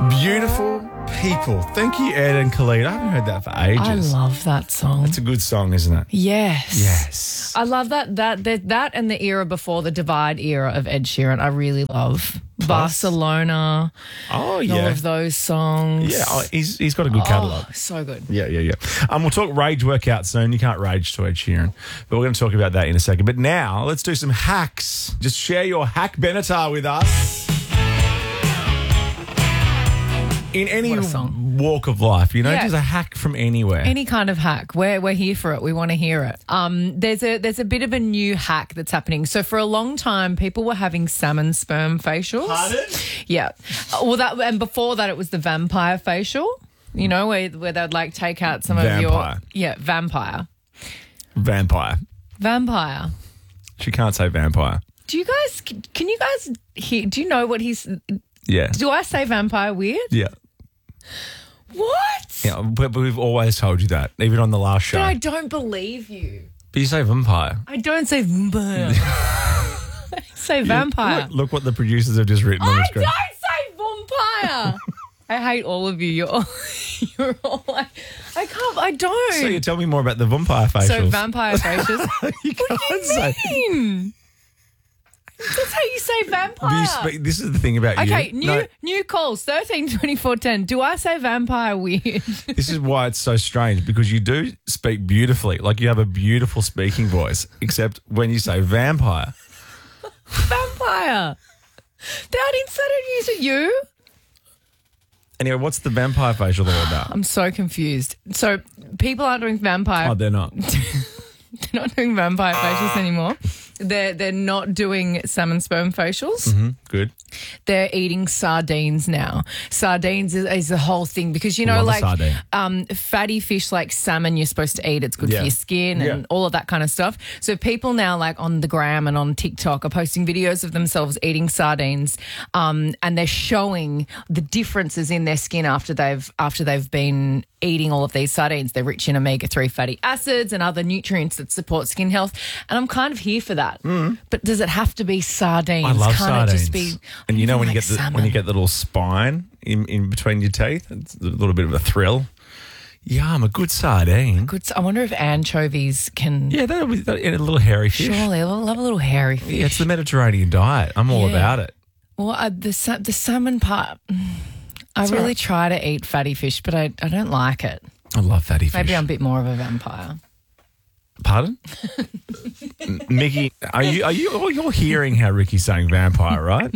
Beautiful people. Thank you, Ed and Khalid. I haven't heard that for ages. I love that song. It's a good song, isn't it? Yes. Yes. I love that and the era before the Divide era of Ed Sheeran. I really love Barcelona. Oh, All yeah. of those songs. Yeah, he's got a good catalogue. Oh, so good. Yeah. We'll talk rage workout soon. You can't rage to Ed Sheeran. But we're going to talk about that in a second. But now, let's do some hacks. Just share your hack Benatar with us. In any What a song. walk of life, you know, Yeah. just a hack from anywhere. Any kind of hack. We're here for it. We want to hear it. There's a bit of a new hack that's happening. So for a long time, people were having salmon sperm facials. Pardon? Yeah. Well, and before that, it was the vampire facial. You know, where they'd like take out some of Vampire. your vampire. Vampire. She can't say vampire. Do you guys? Can you guys hear? Do you know what he's? Yeah. Do I say vampire weird? Yeah. What? Yeah, but we've always told you that, even on the last show. But I don't believe you. But you say vampire. I don't say vampire. I say vampire. Look what the producers have just written on the I screen. don't say vampire. I hate all of you. You're all like, I don't. So you tell me more about the vampire facials. So vampire facials. You What do can't you say. mean? That's how you say But vampire. this is the thing about Okay, you. new calls, 13 24 10. Do I say vampire weird? This is why it's so strange, because you do speak beautifully. Like, you have a beautiful speaking voice, except when you say vampire. Vampire. That instead of using you. Anyway, what's the vampire facial all about? I'm so confused. So people aren't doing vampire. Oh, they're not. They're not doing vampire facials anymore. They're not doing salmon sperm facials. Good. They're eating sardines now. Sardines is the whole thing because, you know, Love a like fatty fish like salmon you're supposed to eat. It's good Yeah. for your skin and all of that kind of stuff. So people now like on the gram and on TikTok are posting videos of themselves eating sardines and they're showing the differences in their skin after they've been eating all of these sardines. They're rich in omega-3 fatty acids and other nutrients that support skin health. And I'm kind of here for that. But does it have to be sardines? I love Can't sardines. it just be and you know when like you salmon? get the little spine in between your teeth, it's a little bit of a thrill. Yum, a good sardine. I wonder if anchovies can. Yeah, that'll be a little hairy fish. Surely, I love a little hairy fish. Yeah, it's the Mediterranean diet. I'm all Yeah. about it. Well, the salmon part, I really try to eat fatty fish, but I don't like it. I love fatty fish. Maybe I'm a bit more of a vampire. Pardon? Mickey, you're hearing how Ricky's saying vampire, right?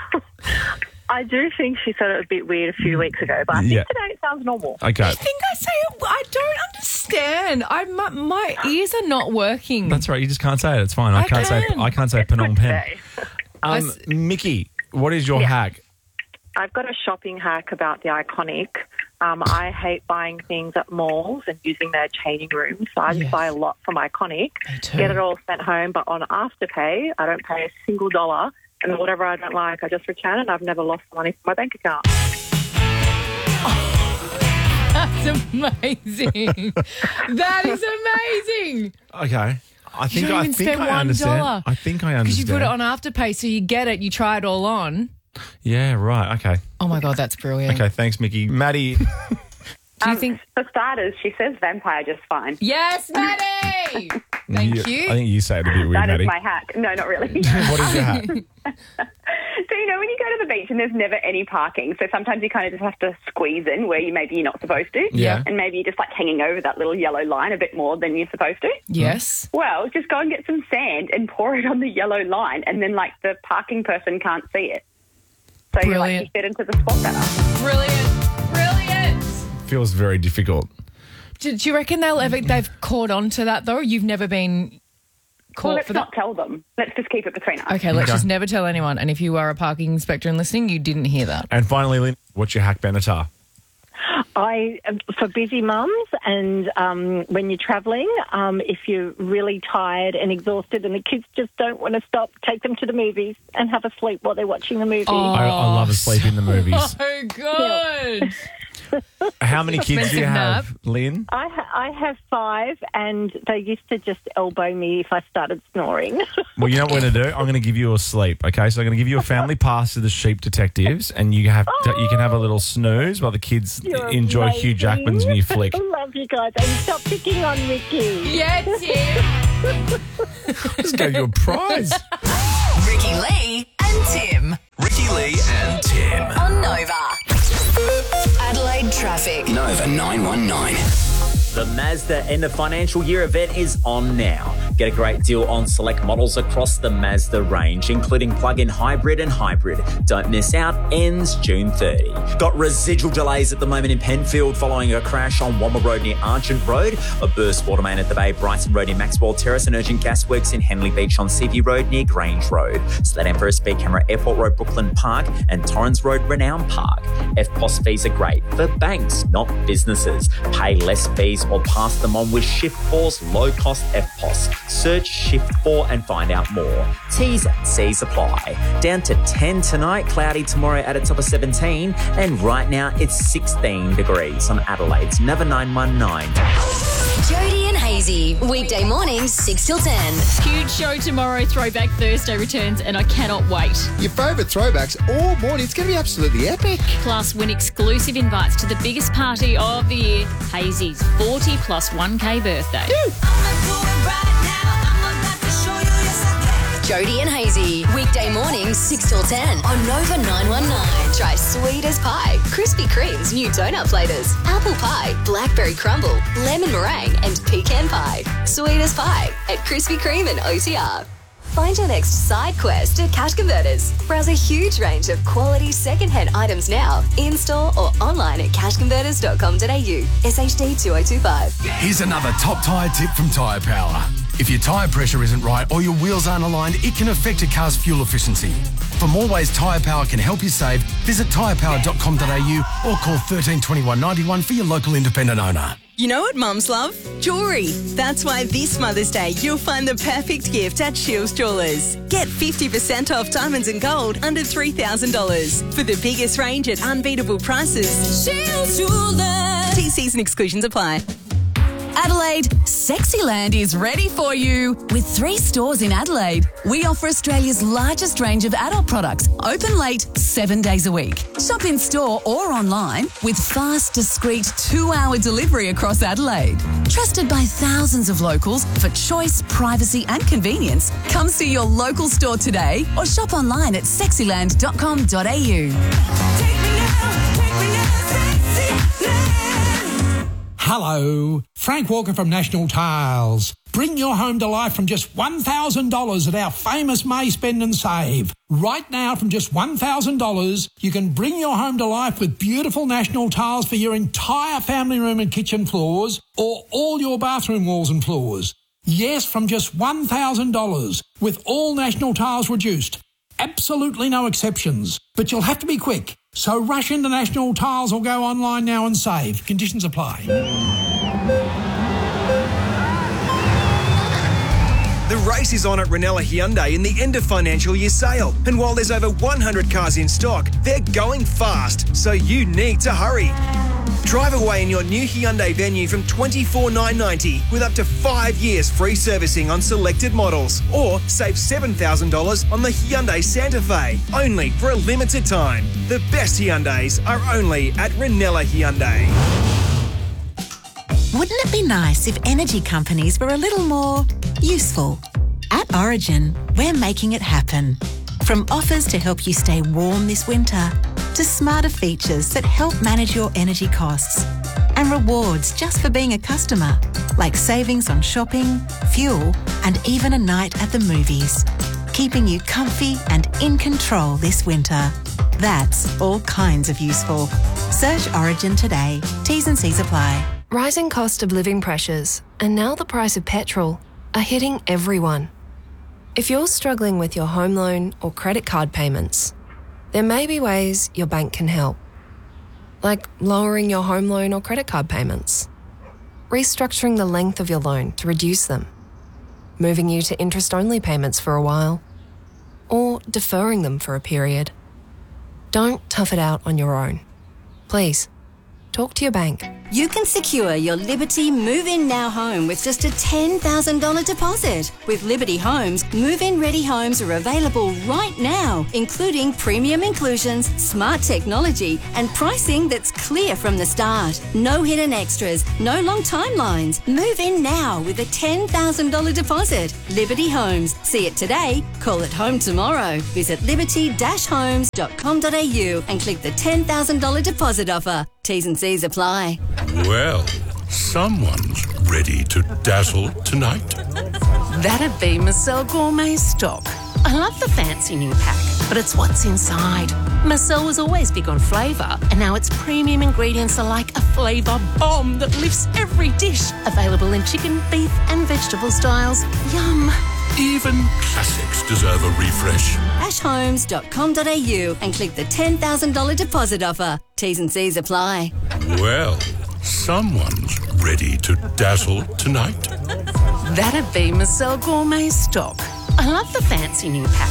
I do think she said it was a bit weird a few weeks ago, but I think Yeah. today it sounds normal. Okay. I think I say it. I don't understand. My ears are not working. That's right. You just can't say it. It's fine. I can't say Phnom Penh. Today. Mickey, what is your hack? I've got a shopping hack about the Iconic. I hate buying things at malls and using their changing rooms, so I just buy a lot from Iconic, Me too. get it all sent home, but on Afterpay, I don't pay a single dollar, and whatever I don't like, I just return it, and I've never lost money from my bank account. That's amazing. That is amazing. Okay. I think don't I even think spend I understand. $1. I think I understand. Because you put it on Afterpay, so you get it, you try it all on. Yeah, right. Okay. Oh my God, that's brilliant. Okay, thanks, Mickey. Maddie, Do you think? For starters, she says vampire just fine. Yes, Maddie. Thank you. I think you say it a bit weird, That Maddie. is my hack. No, not really. What is your hack? So, you know, when you go to the beach and there's never any parking, so sometimes you kind of just have to squeeze in where maybe you're not supposed to. Yeah. And maybe you're just like hanging over that little yellow line a bit more than you're supposed to. Yes. Well, just go and get some sand and pour it on the yellow line, and then like the parking person can't see it. So you Brilliant. fit into the spot better. Brilliant. Feels very difficult. Do you reckon they've caught on to that though? You've never been Well, caught let's for that? not tell them. Let's just keep it between us. Okay, let's Okay. just never tell anyone. And if you are a parking inspector and listening, you didn't hear that. And finally, Lynn, what's your hack, Benatar? For busy mums and when you're travelling, if you're really tired and exhausted and the kids just don't want to stop, take them to the movies and have a sleep while they're watching the movie. Oh. I love a sleep in the movies. So good. How many kids do you Expensive have, Lynn? I have 5, and they used to just elbow me if I started snoring. Well, you know what we're going to do? I'm going to give you a sleep, okay? So I'm going to give you a family pass to the Sheep Detectives, and you can have a little snooze while the kids You're enjoy amazing. Hugh Jackman's new flick. I love you guys. And stop picking on Ricky. Yeah, Tim. Just gave you a prize. Ricky Lee and Tim. Ricky Lee and Tim. On Nova. Adelaide traffic. Nova 919. The Mazda End of Financial Year event is on now. Get a great deal on select models across the Mazda range, including plug-in hybrid and hybrid. Don't miss out. Ends June 30. Got residual delays at the moment in Penfield following a crash on Womble Road near Argent Road, a burst water main at the Bay Brighton Road near Maxwell Terrace, and urgent gas works in Henley Beach on Seaview Road near Grange Road. So that Emperor Speed Camera Airport Road, Brooklyn Park, and Torrens Road, Renown Park. FPOS fees are great for banks, not businesses. Pay less fees or pass them on with Shift4's low-cost FPOS. Search Shift4 and find out more. T's and C's apply. Down to 10 tonight, cloudy tomorrow at a top of 17, and right now it's 16 degrees on Adelaide's Nova 919. Jody and Hazy. Weekday mornings, 6 till 10. Huge show tomorrow. Throwback Thursday returns, and I cannot wait. Your favourite throwbacks all morning. It's going to be absolutely epic. Plus, win exclusive invites to the biggest party of the year, Hazy's 40 plus 1K birthday. Jody and Hazy. Weekday mornings, 6 till 10 on Nova 919. Try sweet as pie, Krispy Kreme's new donut flavors, apple pie, blackberry crumble, lemon meringue, and pecan pie. Sweet as pie at Krispy Kreme and OTR. Find your next side quest at Cash Converters. Browse a huge range of quality second-hand items now, in-store or online at cashconverters.com.au. SHD 2025. Here's another top tyre tip from Tyre Power. If your tyre pressure isn't right or your wheels aren't aligned, it can affect a car's fuel efficiency. For more ways Tyre Power can help you save, visit tyrepower.com.au or call 13 21 91 for your local independent owner. You know what mums love? Jewellery. That's why this Mother's Day you'll find the perfect gift at Shields Jewellers. Get 50% off diamonds and gold under $3,000 for the biggest range at unbeatable prices. Shields Jewellers. TCs and exclusions apply. Adelaide, Sexyland is ready for you. With 3 stores in Adelaide, we offer Australia's largest range of adult products, open late 7 days a week. Shop in store or online with fast, discreet 2-hour delivery across Adelaide. Trusted by thousands of locals for choice, privacy and convenience. Come see your local store today or shop online at sexyland.com.au. Take me now, Sexyland. Hello, Frank Walker from National Tiles. Bring your home to life from just $1,000 at our famous May Spend and Save. Right now, from just $1,000, you can bring your home to life with beautiful National Tiles for your entire family room and kitchen floors or all your bathroom walls and floors. Yes, from just $1,000 with all National Tiles reduced. Absolutely no exceptions. But you'll have to be quick. So rush into National Tiles or go online now and save. Conditions apply. The race is on at Ranella Hyundai in the end of financial year sale. And while there's over 100 cars in stock, they're going fast. So you need to hurry. Drive away in your new Hyundai Venue from $24,990 with up to 5 years free servicing on selected models. Or save $7,000 on the Hyundai Santa Fe, only for a limited time. The best Hyundais are only at Ranella Hyundai. Wouldn't it be nice if energy companies were a little more useful? At Origin, we're making it happen. From offers to help you stay warm this winter, to smarter features that help manage your energy costs, and rewards just for being a customer, like savings on shopping, fuel, and even a night at the movies, keeping you comfy and in control this winter. That's all kinds of useful. Search Origin today. T's and C's apply. Rising cost of living pressures, and now the price of petrol, are hitting everyone. If you're struggling with your home loan or credit card payments, there may be ways your bank can help. Like lowering your home loan or credit card payments, restructuring the length of your loan to reduce them, moving you to interest-only payments for a while, or deferring them for a period. Don't tough it out on your own. Please, Talk to your bank. You can secure your Liberty Move-In Now home with just a $10,000 deposit. With Liberty Homes, move-in ready homes are available right now, including premium inclusions, smart technology, and pricing that's clear from the start. No hidden extras, no long timelines. Move in now with a $10,000 deposit. Liberty Homes. See it today. Call it home tomorrow. Visit liberty-homes.com.au and click the $10,000 deposit offer. T's and C's apply. Well, someone's ready to dazzle tonight. That'd be Marcel Gourmet stock. I love the fancy new pack, but it's what's inside. Marcel was always big on flavour, and now its premium ingredients are like a flavour bomb that lifts every dish. Available in chicken, beef and vegetable styles. Yum. Even classics deserve a refresh. ashhomes.com.au and click the $10,000 deposit offer. T's and C's apply. Well, someone's ready to dazzle tonight. That'd be Marcel Gourmet stock. I love the fancy new pack,